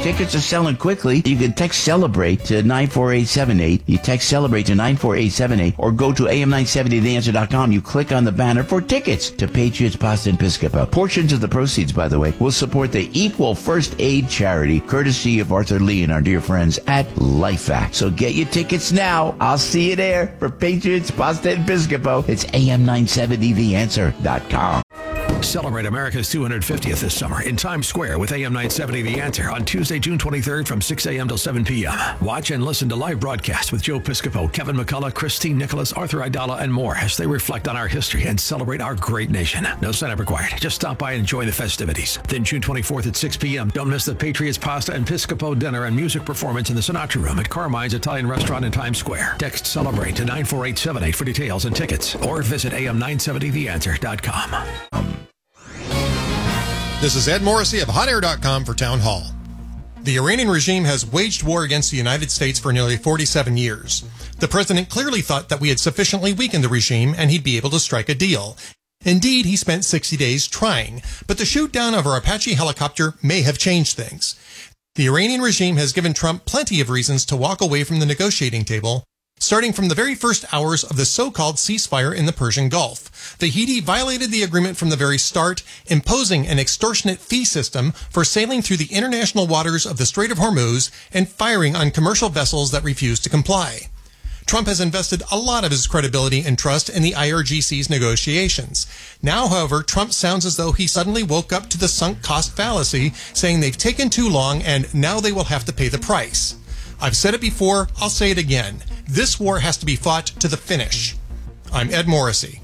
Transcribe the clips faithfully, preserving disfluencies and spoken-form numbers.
tickets are selling quickly. You can text CELEBRATE to nine four eight seven eight. You text CELEBRATE to nine four eight seven eight or go to A M nine seventy the answer dot com. You click on the banner for tickets to Patriots Pasta and Piscopo. Portions of the proceeds, by the way, will support the Equal First Aid charity, courtesy of Arthur Lee and our dear friends at LifeVac. So get your tickets now. I'll see you there for Patriots Pasta and Piscopo. It's A M nine seventy the answer dot com. Celebrate America's two hundred fiftieth this summer in Times Square with A M nine seventy The Answer on Tuesday, June twenty-third from six a.m. till seven p.m. Watch and listen to live broadcasts with Joe Piscopo, Kevin McCullough, Christine Nicholas, Arthur Aidala, and more as they reflect on our history and celebrate our great nation. No sign-up required. Just stop by and enjoy the festivities. Then June twenty-fourth at six p.m. Don't miss the Patriots Pasta and Piscopo dinner and music performance in the Sinatra Room at Carmine's Italian Restaurant in Times Square. Text CELEBRATE to nine four eight seven eight for details and tickets or visit A M nine seventy the answer dot com. This is Ed Morrissey of hot air dot com for Town Hall. The Iranian regime has waged war against the United States for nearly forty-seven years. The president clearly thought that we had sufficiently weakened the regime and he'd be able to strike a deal. Indeed, he spent sixty days trying, but the shoot down of our Apache helicopter may have changed things. The Iranian regime has given Trump plenty of reasons to walk away from the negotiating table, starting from the very first hours of the so-called ceasefire in the Persian Gulf. The Houthi violated the agreement from the very start, imposing an extortionate fee system for sailing through the international waters of the Strait of Hormuz and firing on commercial vessels that refused to comply. Trump has invested a lot of his credibility and trust in the I R G C's negotiations. Now, however, Trump sounds as though he suddenly woke up to the sunk cost fallacy, saying they've taken too long and now they will have to pay the price. I've said it before, I'll say it again. This war has to be fought to the finish. I'm Ed Morrissey.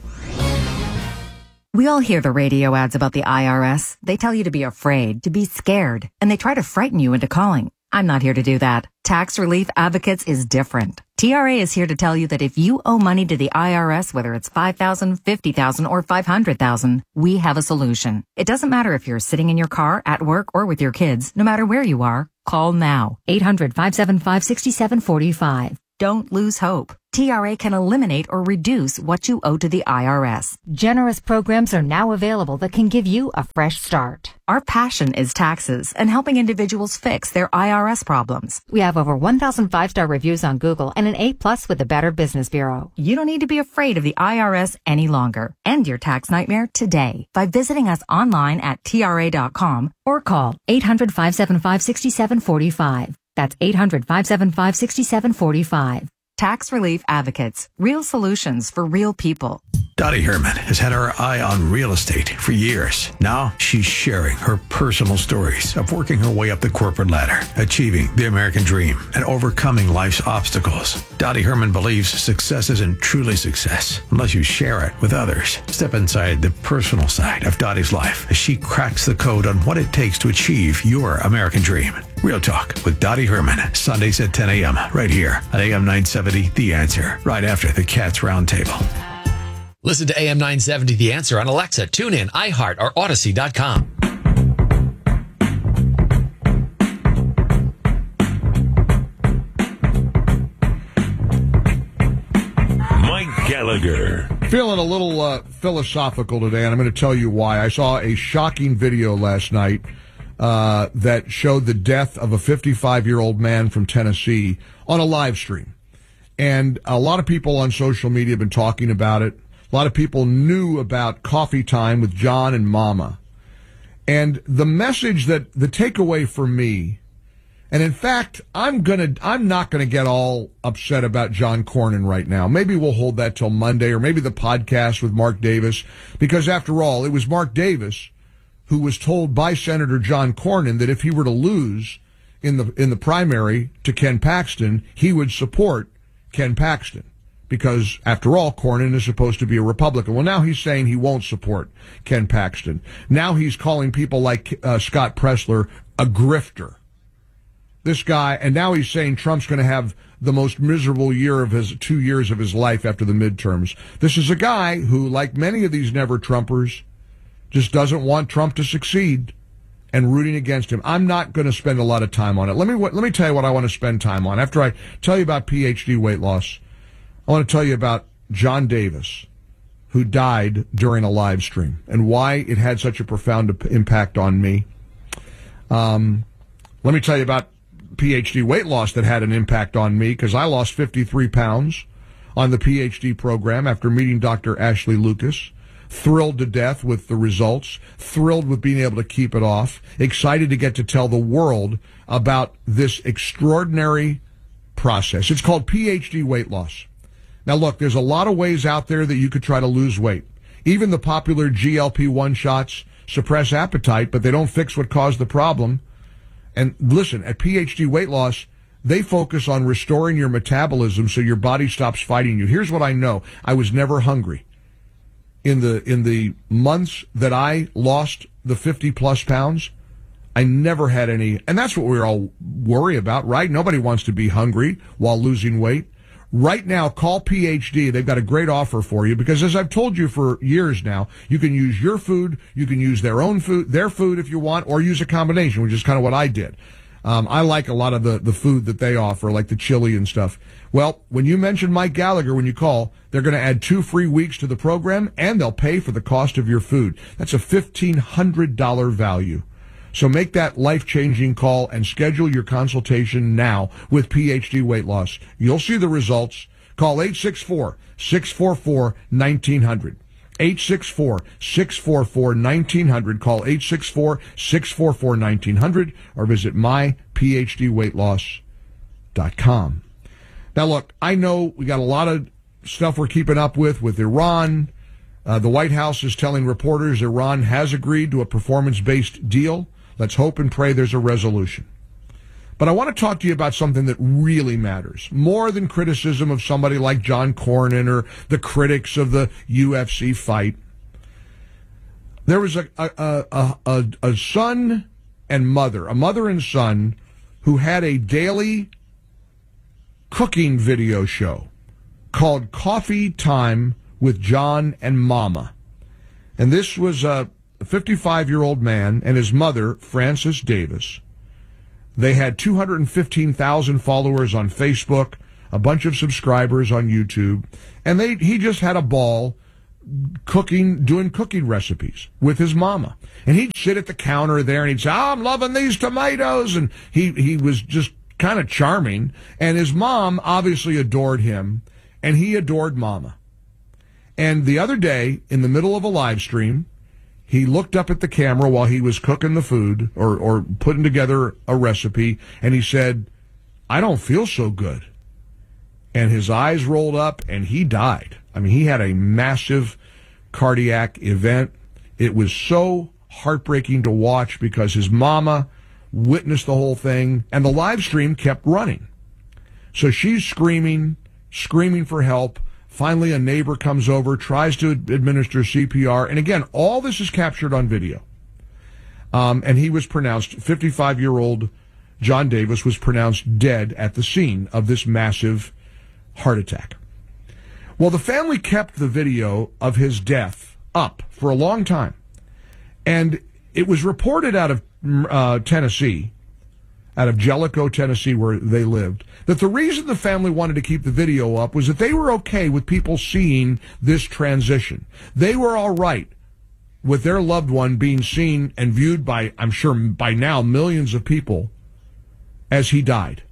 We all hear the radio ads about the I R S. They tell you to be afraid, to be scared, and they try to frighten you into calling. I'm not here to do that. Tax Relief Advocates is different. T R A is here to tell you that if you owe money to the I R S, whether it's five thousand dollars, fifty thousand dollars, or five hundred thousand dollars, we have a solution. It doesn't matter if you're sitting in your car, at work, or with your kids. No matter where you are, call now. eight hundred, five seven five, six seven four five. Don't lose hope. T R A can eliminate or reduce what you owe to the I R S. Generous programs are now available that can give you a fresh start. Our passion is taxes and helping individuals fix their I R S problems. We have over one thousand five-star reviews on Google and an A plus with the Better Business Bureau. You don't need to be afraid of the I R S any longer. End your tax nightmare today by visiting us online at T R A dot com or call eight hundred, five seven five, six seven four five. That's eight hundred, five seven five, six seven four five. Tax Relief Advocates. Real solutions for real people. Dottie Herman has had her eye on real estate for years. Now she's sharing her personal stories of working her way up the corporate ladder, achieving the American dream, and overcoming life's obstacles. Dottie Herman believes success isn't truly success unless you share it with others. Step inside the personal side of Dottie's life as she cracks the code on what it takes to achieve your American dream. Real Talk with Dottie Herman, Sundays at ten a.m. right here at A M nine seventy The Answer, right after the Cats Roundtable. Listen to A M nine seventy The Answer on Alexa, TuneIn, iHeart, or Odyssey dot com. Mike Gallagher. Feeling a little uh, philosophical today, and I'm going to tell you why. I saw a shocking video last night uh, that showed the death of a fifty-five-year-old man from Tennessee on a live stream. And a lot of people on social media have been talking about it. A lot of people knew about Coffee Time with John and Mama. And the message that the takeaway for me, and in fact, I'm gonna, I'm not gonna get all upset about John Cornyn right now. Maybe we'll hold that till Monday, or maybe the podcast with Mark Davis, because after all, it was Mark Davis who was told by Senator John Cornyn that if he were to lose in the in the primary to Ken Paxton, he would support Ken Paxton. Because, after all, Cornyn is supposed to be a Republican. Well, now he's saying he won't support Ken Paxton. Now he's calling people like uh, Scott Pressler a grifter. This guy, and now he's saying Trump's going to have the most miserable year of his, two years of his life after the midterms. This is a guy who, like many of these never-Trumpers, just doesn't want Trump to succeed and rooting against him. I'm not going to spend a lot of time on it. Let me, let me tell you what I want to spend time on. After I tell you about P H D weight loss, I want to tell you about John Davis, who died during a live stream, and why it had such a profound impact on me. Um, Let me tell you about P H D weight loss that had an impact on me, because I lost fifty-three pounds on the P H D program after meeting Doctor Ashley Lucas. Thrilled to death with the results, thrilled with being able to keep it off, excited to get to tell the world about this extraordinary process. It's called P H D weight loss. Now look, there's a lot of ways out there that you could try to lose weight. Even the popular G L P one shots suppress appetite, but they don't fix what caused the problem. And listen, at P H D weight loss, they focus on restoring your metabolism so your body stops fighting you. Here's what I know. I was never hungry. In the in the months that I lost the fifty plus pounds, I never had any, and that's what we all worry about, right? Nobody wants to be hungry while losing weight. Right now, call P H D. They've got a great offer for you, because as I've told you for years now, you can use your food, you can use their own food, their food if you want, or use a combination, which is kind of what I did. Um, I like a lot of the, the food that they offer, like the chili and stuff. Well, when you mention Mike Gallagher, when you call, they're going to add two free weeks to the program, and they'll pay for the cost of your food. That's a fifteen hundred dollars value. So make that life-changing call and schedule your consultation now with P H D Weight Loss. You'll see the results. Call eight six four, six four four, one nine zero zero. eight six four, six four four, one nine zero zero. Call eight six four, six four four, one nine zero zero or visit my p h d weight loss dot com. Now, look, I know we got a lot of stuff we're keeping up with, with Iran. Uh, the White House is telling reporters Iran has agreed to a performance-based deal. Let's hope and pray there's a resolution. But I want to talk to you about something that really matters, more than criticism of somebody like John Cornyn or the critics of the U F C fight. There was a, a, a, a, a son and mother, a mother and son, who had a daily cooking video show called Coffee Time with John and Mama. And this was a fifty-five-year-old man and his mother, Frances Davis. They had two hundred fifteen thousand followers on Facebook, a bunch of subscribers on YouTube, and they he just had a ball cooking, doing cooking recipes with his mama. And he'd sit at the counter there and he'd say, oh, I'm loving these tomatoes. And he, he was just kind of charming. And his mom obviously adored him, and he adored Mama. And the other day, in the middle of a live stream, he looked up at the camera while he was cooking the food or, or putting together a recipe, and he said, I don't feel so good. And his eyes rolled up, and he died. I mean, he had a massive cardiac event. It was so heartbreaking to watch because his mama witnessed the whole thing, and the live stream kept running. So she's screaming, screaming for help. Finally, a neighbor comes over, tries to administer C P R. And again, all this is captured on video. Um, and he was pronounced, fifty-five-year-old John Davis was pronounced dead at the scene of this massive heart attack. Well, the family kept the video of his death up for a long time. And it was reported out of uh, Tennessee, out of Jellicoe, Tennessee, where they lived, that the reason the family wanted to keep the video up was that they were okay with people seeing this transition. They were all right with their loved one being seen and viewed by, I'm sure by now, millions of people as he died.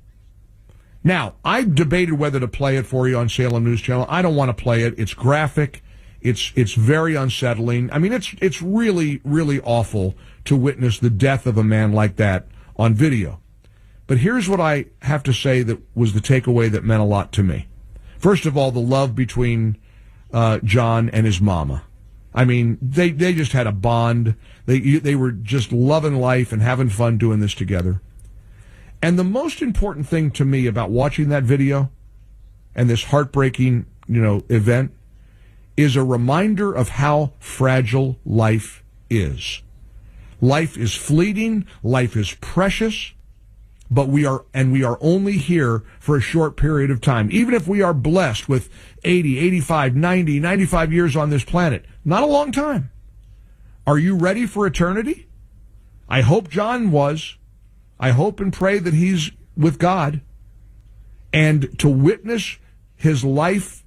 Now, I debated whether to play it for you on Salem News Channel. I don't want to play it. It's graphic. It's it's very unsettling. I mean, it's it's really, really awful to witness the death of a man like that on video. But here's what I have to say that was the takeaway that meant a lot to me. First of all, the love between uh, John and his mama. I mean, they, they just had a bond. They they were just loving life and having fun doing this together. And the most important thing to me about watching that video and this heartbreaking, you know, event is a reminder of how fragile life is. Life is fleeting, life is precious, but we are, and we are only here for a short period of time. Even if we are blessed with eighty, eighty-five, ninety, ninety-five years on this planet, not a long time. Are you ready for eternity? I hope John was. I hope and pray that he's with God. And to witness his life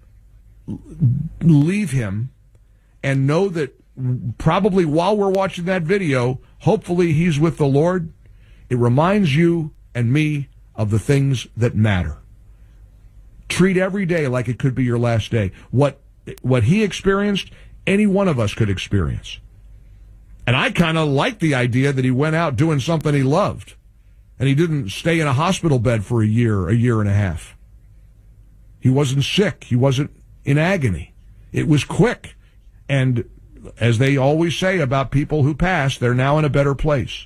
leave him and know that probably while we're watching that video, hopefully he's with the Lord, It reminds you and me of the things that matter. Treat every day like it could be your last day. What what he experienced, any one of us could experience. And I kind of like the idea that he went out doing something he loved. And he didn't stay in a hospital bed for a year, a year and a half. He wasn't sick. He wasn't in agony. It was quick. And as they always say about people who pass, they're now in a better place.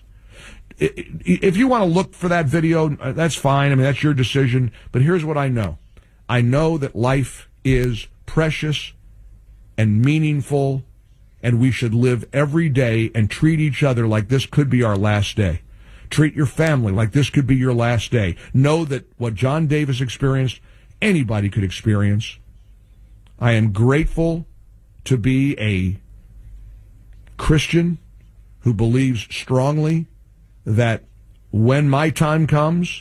If you want to look for that video, that's fine. I mean, that's your decision. But here's what I know. I know that life is precious and meaningful, and we should live every day and treat each other like this could be our last day. Treat your family like this could be your last day. Know that what John Davis experienced, anybody could experience. I am grateful to be a Christian who believes strongly that when my time comes,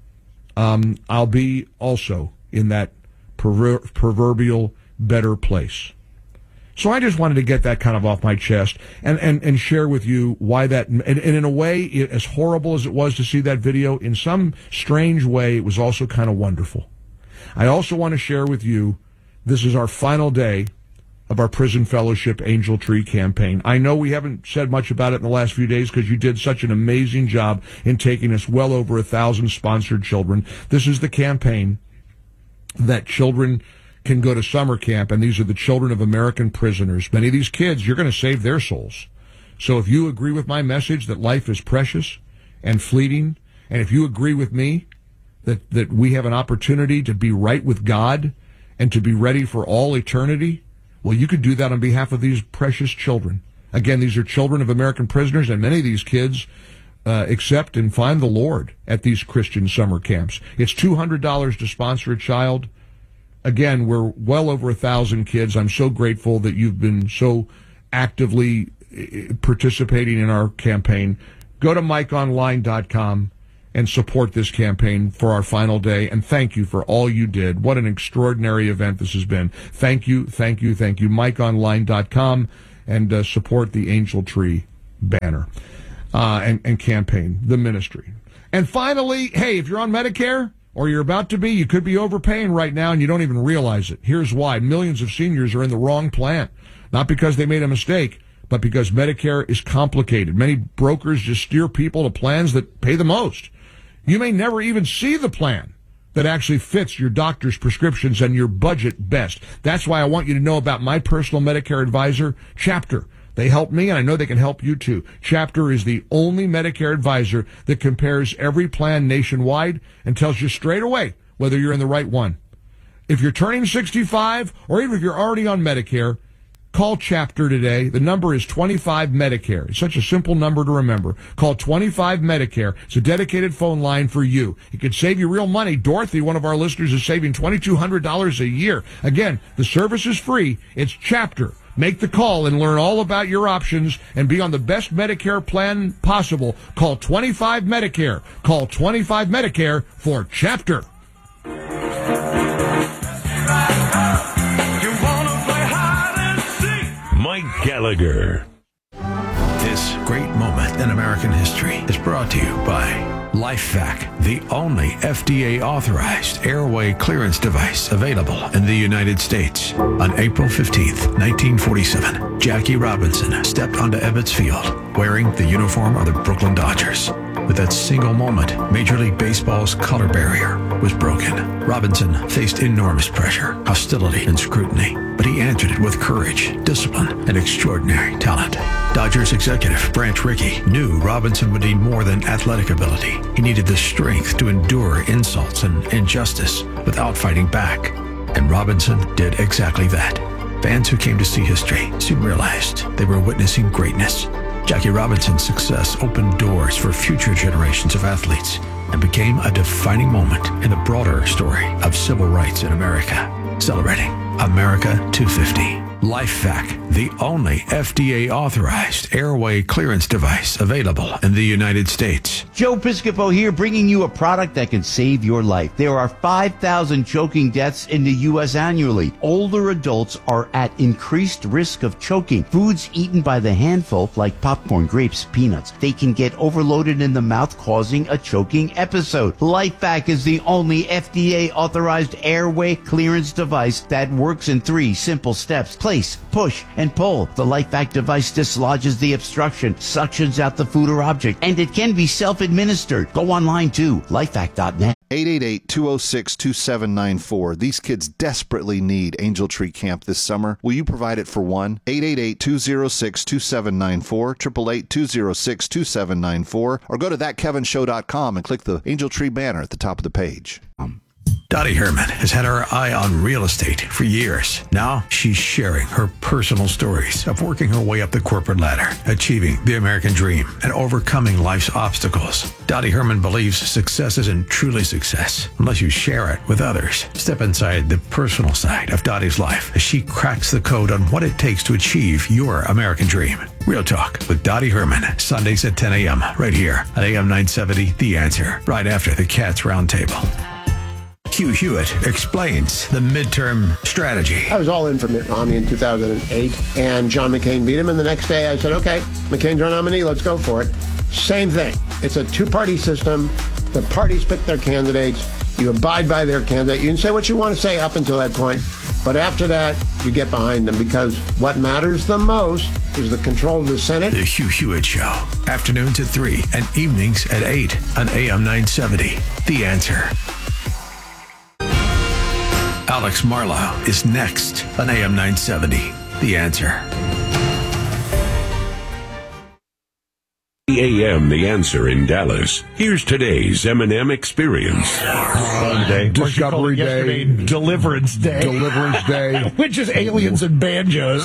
um, I'll be also in that perver- proverbial better place. So I just wanted to get that kind of off my chest and, and, and share with you why that, and, and in a way, it, as horrible as it was to see that video, in some strange way, it was also kind of wonderful. I also want to share with you, this is our final day of our Prison Fellowship Angel Tree campaign. I know we haven't said much about it in the last few days because you did such an amazing job in taking us well over a thousand sponsored children. This is the campaign that children can go to summer camp, and these are the children of American prisoners. Many of these kids, you're going to save their souls. So if you agree with my message that life is precious and fleeting, and if you agree with me that, that we have an opportunity to be right with God and to be ready for all eternity, well, you could do that on behalf of these precious children. Again, these are children of American prisoners, and many of these kids uh, accept and find the Lord at these Christian summer camps. It's two hundred dollars to sponsor a child. Again, we're well over a thousand kids. I'm so grateful that you've been so actively participating in our campaign. Go to mike online dot com and support this campaign for our final day. And thank you for all you did. What an extraordinary event this has been. Thank you, thank you, thank you. mike online dot com and uh, support the Angel Tree banner uh, and, and campaign, the ministry. And finally, hey, if you're on Medicare, or you're about to be, you could be overpaying right now and you don't even realize it. Here's why. Millions of seniors are in the wrong plan. Not because they made a mistake, but because Medicare is complicated. Many brokers just steer people to plans that pay the most. You may never even see the plan that actually fits your doctor's prescriptions and your budget best. That's why I want you to know about my personal Medicare advisor, Chapter. They help me, and I know they can help you too. Chapter is the only Medicare advisor that compares every plan nationwide and tells you straight away whether you're in the right one. If you're turning sixty-five, or even if you're already on Medicare, call Chapter today. The number is twenty-five Medicare. It's such a simple number to remember. Call twenty-five Medicare. It's a dedicated phone line for you. It could save you real money. Dorothy, one of our listeners, is saving twenty-two hundred dollars a year. Again, the service is free. It's Chapter. Make the call and learn all about your options and be on the best Medicare plan possible. Call twenty-five Medicare. Call twenty-five Medicare for Chapter. Mike Gallagher. This great moment in American history is brought to you by LifeVac, the only F D A-authorized airway clearance device available in the United States. On April fifteenth, nineteen forty-seven, Jackie Robinson stepped onto Ebbets Field wearing the uniform of the Brooklyn Dodgers. With that single moment, Major League Baseball's color barrier was broken. Robinson faced enormous pressure, hostility, and scrutiny, but he answered it with courage, discipline, and extraordinary talent. Dodgers executive Branch Rickey knew Robinson would need more than athletic ability. He needed the strength to endure insults and injustice without fighting back. And Robinson did exactly that. Fans who came to see history soon realized they were witnessing greatness. Jackie Robinson's success opened doors for future generations of athletes and became a defining moment in the broader story of civil rights in America. Celebrating America two fifty. LifeVac, the only F D A-authorized airway clearance device available in the United States. Joe Piscopo here, bringing you a product that can save your life. There are five thousand choking deaths in the U S annually. Older adults are at increased risk of choking. Foods eaten by the handful, like popcorn, grapes, peanuts, they can get overloaded in the mouth, causing a choking episode. LifeVac is the only F D A-authorized airway clearance device that works in three simple steps. Place, push, and pull. The LifeVac device dislodges the obstruction, suctions out the food or object, and it can be self-administered. Go online to lifevac dot net. eight eight eight, two oh six, two seven nine four. These kids desperately need Angel Tree Camp this summer. Will you provide it for one? eight eight eight, two oh six, two seven nine four, eight eight eight, two oh six, two seven nine four, or go to that kevin show dot com and click the Angel Tree banner at the top of the page. Um. Dottie Herman has had her eye on real estate for years. Now she's sharing her personal stories of working her way up the corporate ladder, achieving the American dream, and overcoming life's obstacles. Dottie Herman believes success isn't truly success unless you share it with others. Step inside the personal side of Dottie's life as she cracks the code on what it takes to achieve your American dream. Real Talk with Dottie Herman, Sundays at ten a.m. right here on A M nine seventy, The Answer, right after the Cats Roundtable. Hugh Hewitt explains the midterm strategy. I was all in for Mitt Romney in two thousand eight, and John McCain beat him, and the next day I said, okay, McCain's our nominee, let's go for it. Same thing. It's a two-party system. The parties pick their candidates. You abide by their candidate. You can say what you want to say up until that point, but after that, you get behind them, because what matters the most is the control of the Senate. The Hugh Hewitt Show, afternoons at three and evenings at eight on A M nine seventy. The Answer. Alex Marlowe is next on A M nine seventy. The Answer. A M The Answer in Dallas. Here's today's M and M Experience. Sunday. Discovery Day. Deliverance Day. Deliverance Day. Which is aliens and banjos.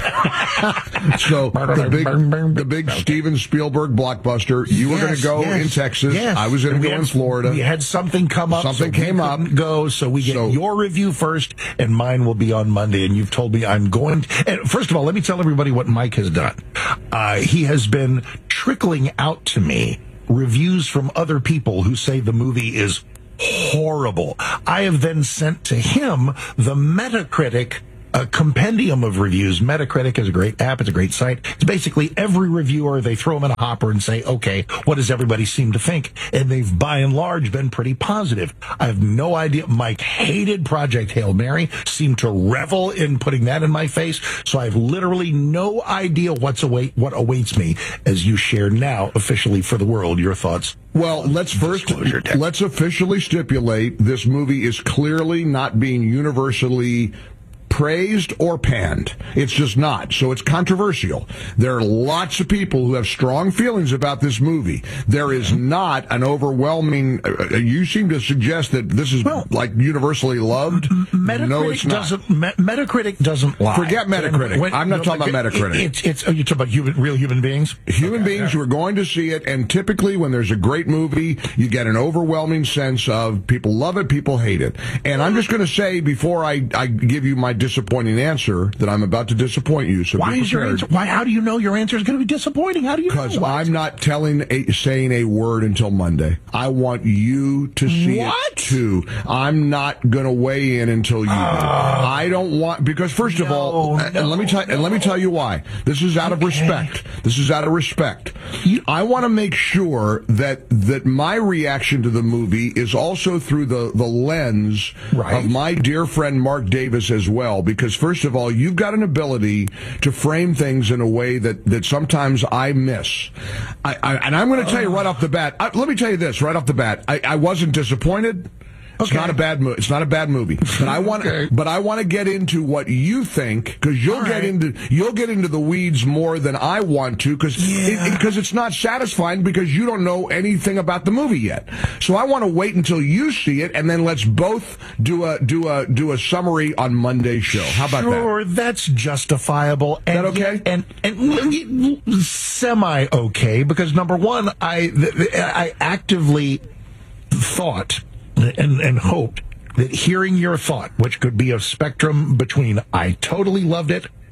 So the big, the big Steven Spielberg blockbuster. You were yes, going to go yes, in Texas. Yes. I was going to go had, in Florida. We had something come up. Something so came up. Go, so we get so, your review first, and mine will be on Monday. And you've told me I'm going. To, and first of all, let me tell everybody what Mike has done. Uh, he has been trickling out to me reviews from other people who say the movie is horrible. I have then sent to him the Metacritic a compendium of reviews. Metacritic is a great app. It's a great site. It's basically every reviewer, they throw them in a hopper and say, okay, what does everybody seem to think? And they've, by and large, been pretty positive. I have no idea. Mike hated Project Hail Mary, seemed to revel in putting that in my face. So I have literally no idea what's await, what awaits me as you share now officially for the world your thoughts. Well, let's first, let's officially stipulate this movie is clearly not being universally praised or panned. It's just not. So it's controversial. There are lots of people who have strong feelings about this movie. There is not an overwhelming, uh, you seem to suggest that this is well, like universally loved. Metacritic no, it's not. Doesn't, Me- Metacritic doesn't lie. Forget Metacritic. When, I'm not no, talking about Metacritic. It, it's, it's, are you talking about human, real human beings? Human okay, beings yeah. who are going to see it, and typically when there's a great movie, you get an overwhelming sense of people love it, people hate it. And I'm just going to say, before I, I give you my disappointing answer, that I'm about to disappoint you. So why is your answer? Why? How do you know your answer is going to be disappointing? How do you know? Because I'm not telling, a, saying a word until Monday. I want you to see what? it too. I'm not going to weigh in until you. Uh, I don't want because first no, of all, no, and let me tell, no. and let me tell you why. This is out okay. of respect. This is out of respect. You, I want to make sure that that my reaction to the movie is also through the the lens right. of my dear friend Mark Davis as well. Because first of all, you've got an ability to frame things in a way that, that sometimes I miss. I, I, and I'm going to tell you right off the bat, I, let me tell you this right off the bat. I, I wasn't disappointed. It's okay. not a bad movie. It's not a bad movie. But I want okay. but I want to get into what you think, because you'll All get right. into you'll get into the weeds more than I want to, because yeah. it, it, it's not satisfying because you don't know anything about the movie yet. So I want to wait until you see it, and then let's both do a do a do a summary on Monday's show. How about sure, that? Sure, that's justifiable. And, that okay? And and, and semi okay, because number one, I I actively thought. And, and hoped that hearing your thought, which could be a spectrum between I totally loved it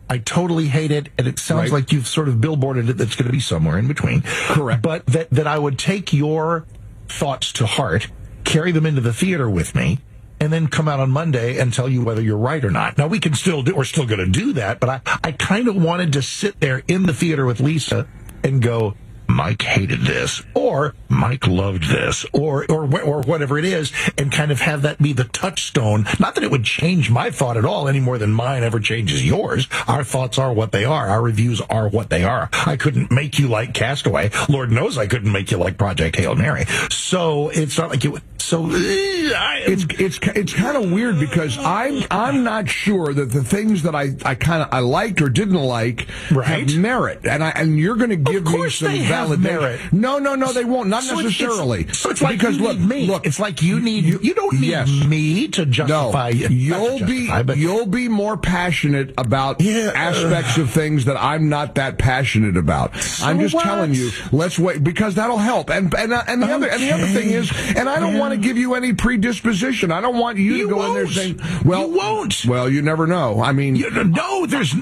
I totally hate it, and it sounds Right. like you've sort of billboarded it that's going to be somewhere in between. Correct. But that, that I would take your thoughts to heart, carry them into the theater with me, and then come out on Monday and tell you whether you're right or not. Now, we can still do, we're still going to do that, but I, I kind of wanted to sit there in the theater with Lisa and go, Mike hated this, or Mike loved this, or, or or whatever it is, and kind of have that be the touchstone. Not that it would change my thought at all any more than mine ever changes yours. Our thoughts are what they are. Our reviews are what they are. I couldn't make you like Castaway. Lord knows I couldn't make you like Project Hail Mary. So it's not like you. So uh, I, it's it's it's kind of weird because I'm I'm not sure that the things that I, I kind of I liked or didn't like Right. have merit, and I and you're going to give me course some they have validation. merit. No, no, no, they won't. Not So it's- necessarily. It's, so it's like because you look, need me. look, It's like you need. You, you don't need yes. me to justify. No, not to you'll justify, be but- you'll be more passionate about Yeah. aspects of things that I'm not that passionate about. I'm just what? telling you, let's wait because that'll help. And and uh, and the other and the other Okay. thing is, and I don't Yeah. want to give you any predisposition. I don't want you, You to go in there won't. saying, "Well, You won't. Well, you never know. I mean, You, no, there's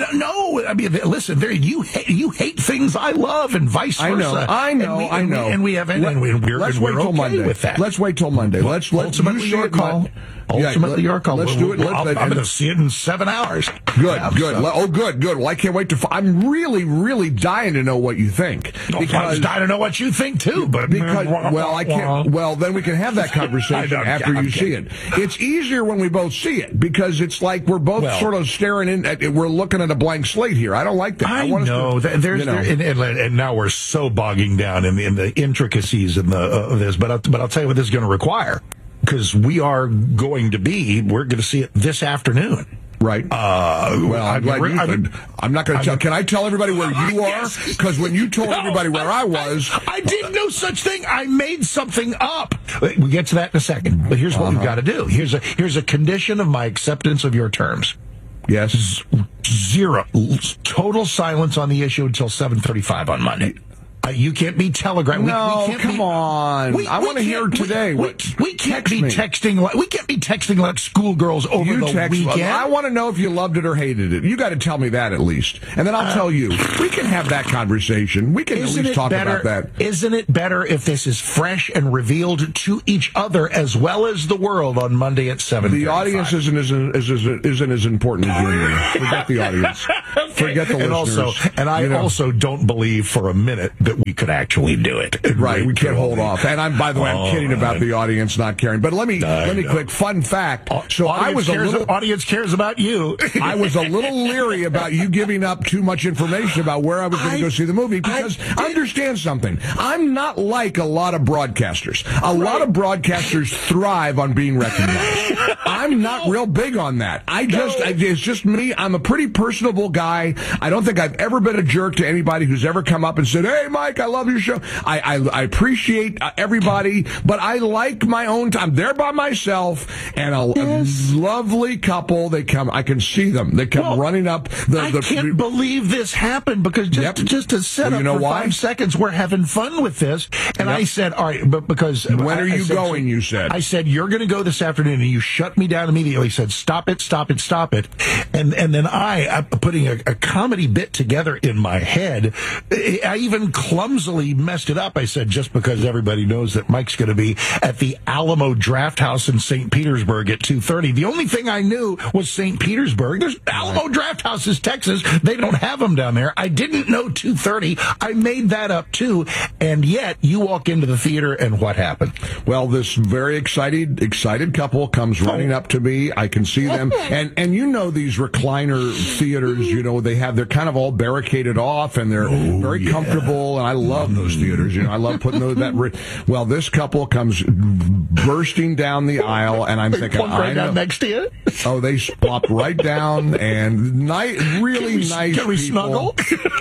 no. I mean, listen. There, you hate you hate things I love, and vice I versa. know, I know, and we, I and know. We, and we have, and, Let- and we're, let's and wait we're till okay Monday with that. Let's wait till Monday. Let's let ultimately you see your it, call. Mon- Yeah, Ultimately let- your call. Let's do it. Let- I'm, let- I'm and- going to see it in seven hours. Good, Yeah, good. so- Le- Oh, good, good. Well, I can't wait to. F- I'm really, really dying to know what you think I was dying to know what you think too, but because well, I can't. Well, then we can have that conversation I know, after I'm you see kidding. it. It's easier when we both see it because it's like we're both Well- sort of staring in. At, we're looking at a blank slate here. I don't like that. I, want us know to, that there's you know. there, and, and, and now we're so bogging down in the, in the intricacies in the, uh, of this, but I'll, but I'll tell you what this is going to require because we are going to be we're going to see it this afternoon. Right. Uh, well, I'm, I'm, glad you, I'm, I'm, I'm not going to tell. Can I tell everybody where you are? Yes. Because when you told No, everybody where I, was, I, I did no such thing. I made something up. We get to that in a second. But here's what Uh-huh. we've got to do. Here's a here's a condition of my acceptance of your terms. yes. Zero total silence on the issue until seven thirty-five on Monday. Uh, you can't be telegraphing. No, we, we can't come be, on. We, I we want to hear can't- today. We, What- we, we can't text be me. texting. Like, we can't be texting like schoolgirls over You the text. weekend. I want to know if you loved it or hated it. You got to tell me that at least, and then I'll Uh, tell you. We can have that conversation. We can at Isn't least it talk better, about that. Isn't it better if this is fresh and revealed to each other as well as the world on Monday at seven? The audience isn't as isn't, isn't as important as you and me. Forget the audience. Forget the and listeners. also, and I You know. also don't believe for a minute that we could actually do it. Right, we can't hold off. And I'm, by the way, I'm Oh, kidding about I- the audience not caring. But let me I let me know. quick fun fact. So audience I was a cares, little audience cares about you. I was a little leery about you giving up too much information about where I was going I- to go see the movie because understand something. I'm not like a lot of broadcasters. A lot of broadcasters thrive on being recognized. I'm not real big on that. I just I, it's just me. I'm a pretty personable guy. I don't think I've ever been a jerk to anybody who's ever come up and said, "Hey, Mike, I love your show." I I, I appreciate uh, everybody, but I like my own time. I'm there by myself, and a, Yes. a lovely couple. They come. I can see them. They come Well, running up. The, I the, can't believe this happened because just Yep. just to set Well, up you know for why? five seconds, we're having fun with this, and Yep. I said, "All right," but because When I- are I you said- going, you said? I said you're going to go this afternoon, and you shut me down immediately. Said, "Stop it! Stop it! Stop it!" And and then I, I'm putting a, a comedy bit together in my head. I even clumsily messed it up. I said, "Just because everybody knows that Mike's going to be at the Alamo Draft House in Saint Petersburg at two thirty." The only thing I knew was Saint Petersburg. There's Alamo Draft House is Texas. They don't have them down there. I didn't know two thirty. I made that up too. And yet you walk into the theater and what happened? Well, this very excited, excited couple comes running up to me. I can see them, and and you know these recliner theaters. You know they have they're kind of all barricaded off, and they're very yeah. comfortable. And I love those theaters. You know, I love putting those, that. Ri- well, this couple comes bursting down the aisle, and I'm They thinking, plumped right I know. down next to you. Oh, they plopped right down, and ni- really Can we- nice can we people. snuggle?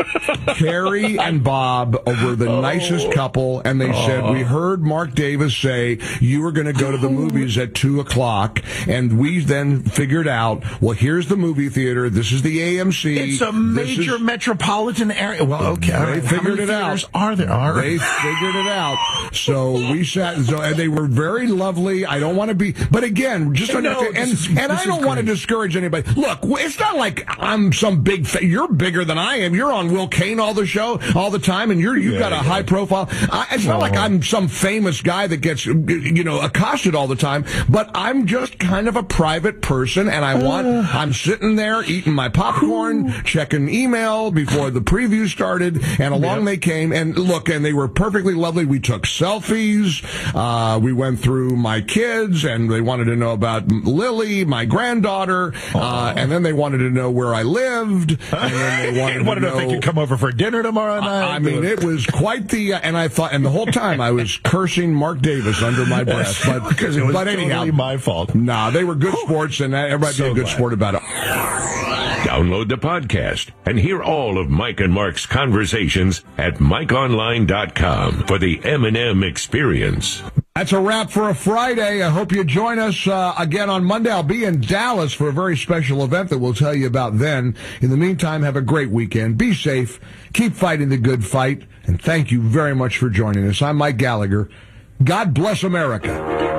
Carrie and Bob were the nicest couple, and they said, "We heard Mark Davis say you were going to go to the movies at two o'clock, and we then figured out, well, here's the movie theater. This is the A M C. It's a This major is- metropolitan area. Well, okay. all They right. How figured many it out. theaters Are there? All They right. figured it out. So we sat, so, and they were very very lovely. I don't want to be, but again, just No, understand, and, this is- and this I is don't want to great. discourage anybody. Look, it's not like I'm some big. Fa- you're bigger than I am. You're on Will Kane all the show all the time, and you're you've Yeah, got a yeah. high profile. I, it's not like I'm some famous guy that gets you know accosted all the time. But I'm just kind of a private person, and I want. I'm sitting there eating my popcorn, checking email before the preview started, and along Yep. they came. And look, and they were perfectly lovely. We took selfies. Uh, we went through my kids, and they wanted to know about Lily, my granddaughter, uh, and then they wanted to know where I lived, and then they wanted, wanted to to know if they could come over for dinner tomorrow night. I mean, it was quite the, uh, and I thought, and the whole time I was cursing Mark Davis under my breath, but because it was but anyhow, totally my fault. Nah, they were good sports, and everybody So be a good glad. sport about it. Download the podcast and hear all of Mike and Mark's conversations at mike online dot com for the M and M experience. That's a wrap for a Friday. I hope you join us uh, again on Monday. I'll be in Dallas for a very special event that we'll tell you about then. In the meantime, have a great weekend. Be safe. Keep fighting the good fight. And thank you very much for joining us. I'm Mike Gallagher. God bless America.